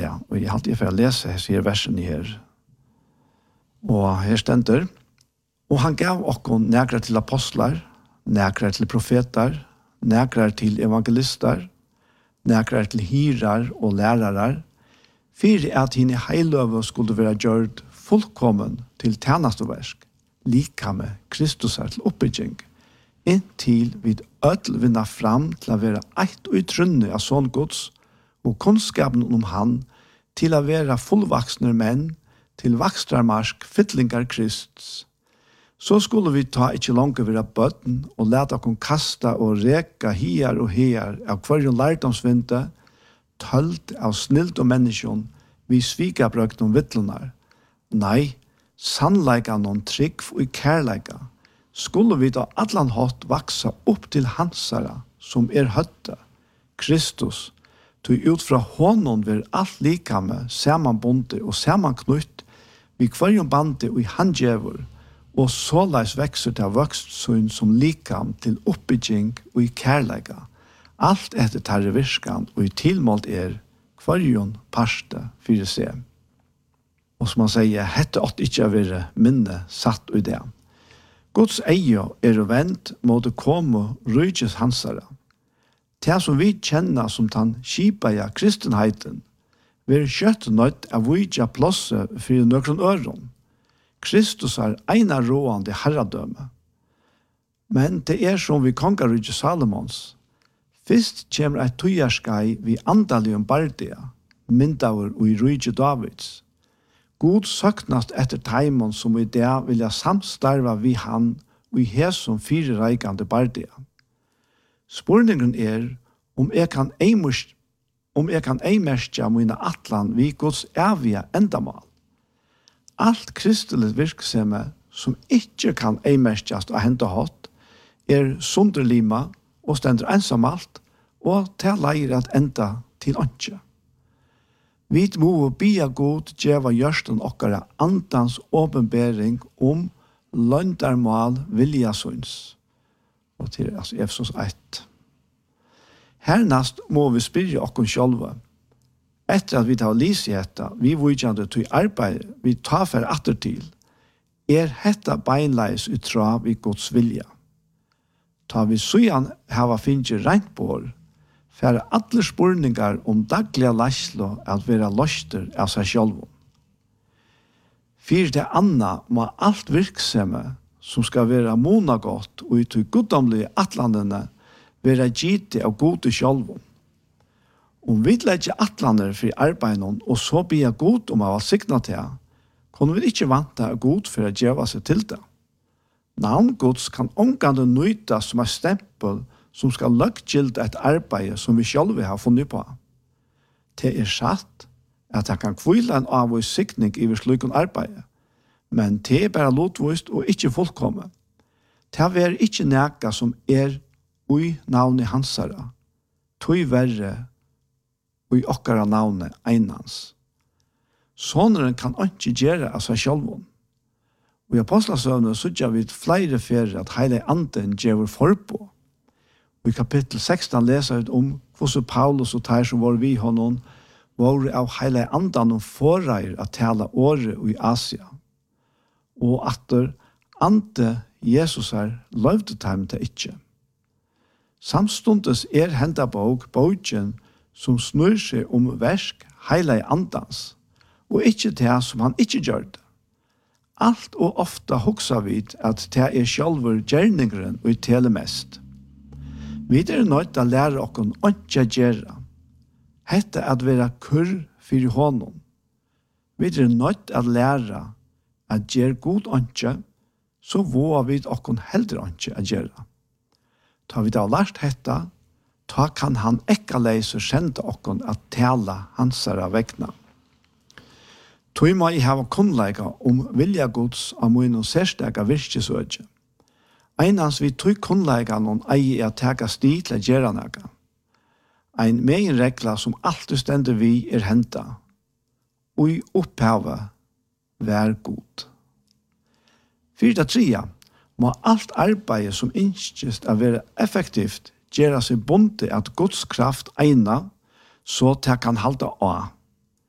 det, og jeg har alltid for å lese her versen her. Og her stender, og han gav oss nægre til apostlar, nægre til profeter, nægre til evangelister, nægre til hyrar og lærere, for at henne heiløve skulle være gjort fullkommen til tjenesteverk, lika med Kristus er til oppbygging, inntil vi ødel vinner fram til å være eit og utrunne av sånn gods, og kunnskapen om han, til å være fullvaksne menn, til vakstrarmarsk, fytlingar Kristus. Så skulle vi ta ikke langt være bøtten, og lete oss kasta og reka her og her, av hver lærdomsvinte, tølt av snilt og menneskjon, vi svika brøkt om vittlenar. Nei, sannleika noen trygg og kærleika, skulle vi da allan hatt vaksa opp til hansara, som høtte, Kristus, tog ut fra honom vil alt likame, samanbundet og samanknutt, vi kvarjon bande og i handjevor, og såleis vekser til vokstsun som likam til oppbygging og i kærleika. Alt etter tarre virskan og i tilmålt kvarjon parste fyrir seg. Og som han sier, hette ått ikke å være minne satt i det. Guds eie vendt mot å komme rydges hansara. Det som vi kjenner som den skipaja kristenheten, vi kjøtt nødt av vidja plåse for nøkron øron. Kristus ena råande herradøme. Men det som vi kongarudje Salomons. Fyrst kommer et tøyerskai vi andalium bardia, myndaur og i rydje Davids. God søknast etter taimon som i det vilja samstarva vi han og i hesum fire reikande bardia. Spurningen om jeg kan eimerskja mine atlan vi Guds evige endamal. Alt kristelig virksomhet som ikke kan eimerskjast og hente hatt, sunderlima og stender ensamalt, og til leir at enda til åndsje. Vi må bia god djeva gjørsten okkara andans åpenbering om løndarmal viljasunds. Og til Efesos 1. Hernast må vi spyrja okkon sjálva. Etter at vi tar lysheta, vi vujjande til arbeid, vi tar for atter til, hetta beinleis utra vi Guds vilja. Ta vi sujan hava finnje rent bor, for alle spurningar om dagliga leislo at vera løster av seg sjálvum. For det anna må alt virksame som skal vera monagott og ut i guddomlige atlandene vera gite av gode sjálvum. Om vi legger atlander for arbeidene og så blir god om å signa til, kunne vi ikke vante god for å gjøre seg til det. Navngods kan omgående nøyta som stempel som skal løggilde et arbeid som vi selv har funnet på. Det satt at det kan kvile en avvist sikning i slikken arbeid, men det bare lotvist og ikke fullkommen. Det er ikke nækka som ui navnet hansara, tog verre ui okkara navnet einans. Sånneren kan ikke gjøre av seg sjálvun. Og i apostlasøvnet sudja vi flere fere at heile anden gjør forpå. Og i kapittel 16 leser vi om hvordan Paulus og Teir som var vi honom var av heile andan og forreier at tala året i Asia. Og at ante Jesus løvde dem til ikke. Samstundes henda bogen som snur seg om versk heile andans, og ikke det som han ikke gjør det. Alt og ofta hugsa vi at det sjálfur gjerningren og tele mest. Vi nødt til å lære oss ikke gjøre. Hette at være kurr for honom. Vi nødt til å lære at gjøre god åndsje, så våger vi oss heldre åndsje å gjøre. Ta vi da lært hette, ta kan han ikke leise kjente oss at tale hansara vekna. Tog må jeg ha kunnleika om vilja gods av min særstega virkesøtje. Einans vi tog kunnleika noen eie at teka sti til å gjøre noe. Ein meginregla som alltid stender vi henta. Og i opphavet vær god. For det tredje må alt arbeid som innskjist å være effektivt gjøre seg bundet at Guds kraft eina, så det kan halda av.